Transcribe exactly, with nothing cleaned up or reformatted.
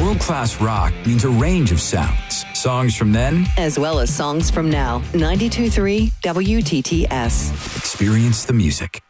World-class rock means a range of sounds. Songs from then, as well as songs from now. ninety-two point three W T T S. Experience the music.